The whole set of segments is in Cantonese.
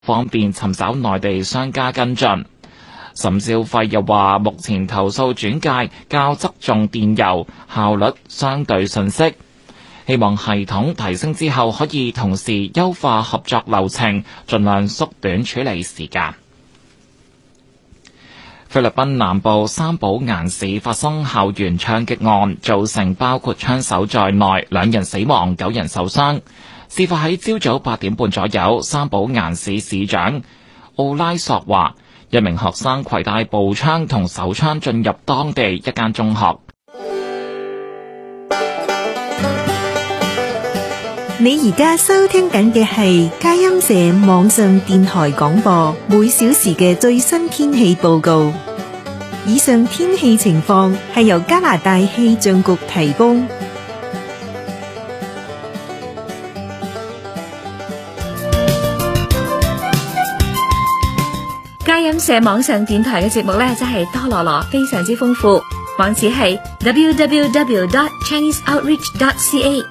方便尋找內地商家跟進。岑兆輝又話，目前投訴轉介較側重電郵，效率相對遜色。希望系統提升之後，可以同時優化合作流程，盡量縮短處理時間。菲律賓南部三寶岩市發生校園槍擊案，造成包括槍手在內2人死亡、9人受傷。事發喺朝早8點半左右，三寶岩市市長奧拉索話，一名學生攜帶步槍同手槍進入當地一間中學。 你而家收聽緊嘅係佳音社網上電台廣播，每小時嘅最新天氣報告。以上天氣情況係由加拿大氣象局提供。 佳音社網上電台嘅節目呢，真係多羅羅，非常之豐富。網址係 www.chineseoutreach.ca。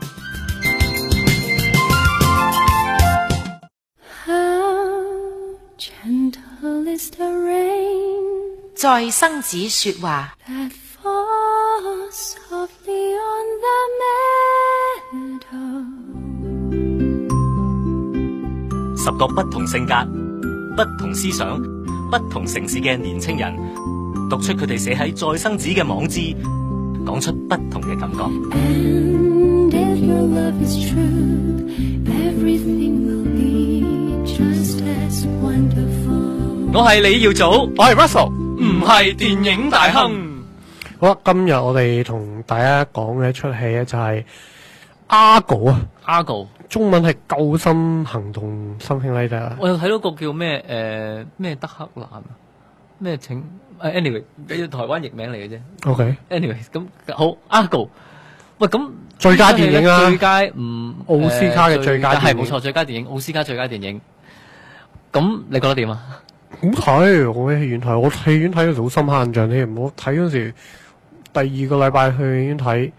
在生子說話 ，10個不同性格、不同思想、不同城市嘅年青人，讀出佢哋寫喺再生子嘅網誌，講出不同嘅感覺。我係李耀祖， 我係 Russell， 唔係電影大亨。 好啦，今日我哋同大家講嘅一出戲咧就係 Argo 啊 ，Argo 中文係救心行動something like that。 我有睇到個叫咩咩德克蘭咩請anyway 台灣譯名嚟嘅啫。OK，anyway 咁好 Argo。喂，咁最佳電影啊， 最佳奧斯卡嘅最佳電影係冇錯，最佳電影奧斯卡最佳電影。咁你覺得點啊？ 好睇，我喺戲院睇，我戲院睇到好深刻印象添。我睇嗰時第2個禮拜去戲院睇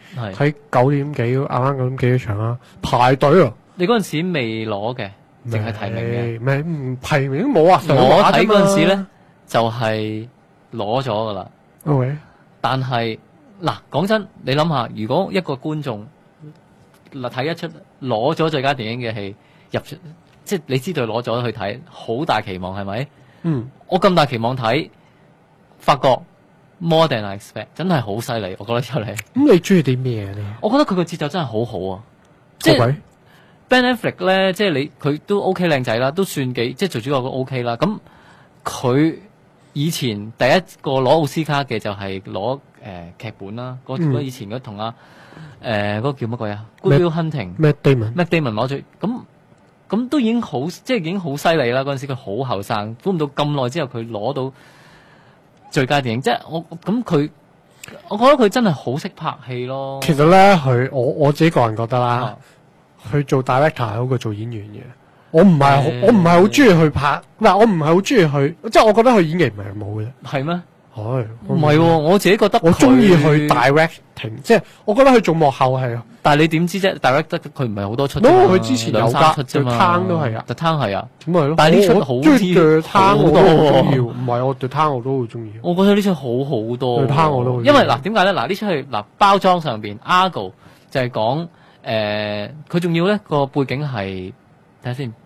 9點幾，啱啱9點幾場啦，排隊啊！ 你嗰陣時未攞嘅，淨係提名嘅， 唔提名都冇啊！ 我睇嗰陣時咧就係攞咗噶啦。 OK， 但係嗱，講真，你諗下，如果一個觀眾睇一出攞咗最佳電影嘅戲入出，即係你知道攞咗去睇，好大期望係咪？我咁大期望睇，發覺 more than I expect， 真係好犀利，我覺得出嚟。 咁你中意啲咩咧？ 我覺得佢個節奏真係好好啊！即係 Ben Affleck 咧，即係佢都 OK 靚仔啦，都算幾即係做主角都 OK 啦。咁佢以前第一個攞奧斯卡嘅就係攞劇本啦，以前嗰同嗰個叫乜鬼啊 Good Will Hunting，Matt Damon 攞咗咁都已經好，即係已經好犀利啦！嗰陣時佢好後生，估唔到咁耐之後佢攞到最佳電影，即係我覺得佢真係好識拍戲咯。 其實咧，我自己個人覺得啦，佢做 director 係好過做演員嘅。我唔係好中意去拍，嗱，我唔係好中意去，即係我覺得佢演技唔係冇嘅。 係咩？ 係唔係喎？我自己覺得我中意去 directing， 即係我覺得佢做幕後係。 但係你點知啫 ？direct 佢唔係好多出， 佢之前有 2-3出啫嘛。 The Town 都係啊， The Town 係啊， 咁咪咯。 但係呢出好啲 The Town 我都好中意， 多。 唔係我 The Town 我都好中意。 我覺得呢出好好多。 The Town 我都好， 因為嗱點解咧？嗱呢出係嗱包裝上邊 Argo 就係講佢仲要咧個背景係睇下先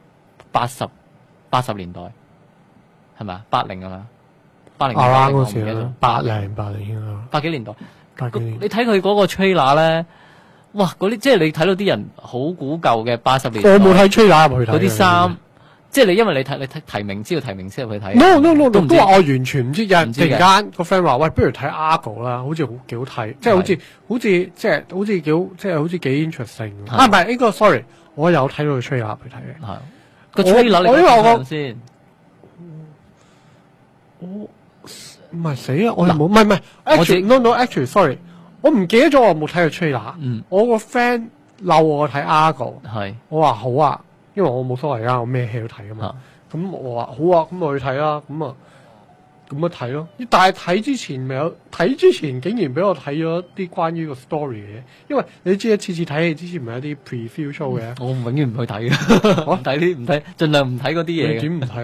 80年代係咪啊？80係嘛？80年代嗰時啦，80啊 ，80幾年代。你睇佢嗰個 trailer 咧，哇！嗰啲即係你睇到啲人好古舊嘅80年代。 我冇睇 trailer 入去睇。 嗰啲衫，即係你因為你睇提名知道提名先入去睇。 No， 都話我完全唔知。有人突然間個 friend 話：喂，不如睇 Argo 啦，好似幾好睇，即係好似幾 interesting。唔係呢個 sorry，我有睇到個 trailer 入去睇嘅。 係個 trailer 你睇先。 我唔係死啊！我冇唔係 actually sorry， 我唔記得咗我冇睇過 trailer。我個 friend 鬧我睇 Argo， 我話好啊，因為我冇所謂啊，我咩戲都睇啊嘛。咁我話好啊，咁我去睇啦。咁啊， 咁樣睇咯。但係睇之前竟然俾我睇咗啲關於個 story 嘅嘢，因為你知次次睇戲之前咪有啲 preview show 嘅。 我永遠唔去睇嘅，我唔睇，盡量唔睇嗰啲嘢嘅。 點唔睇？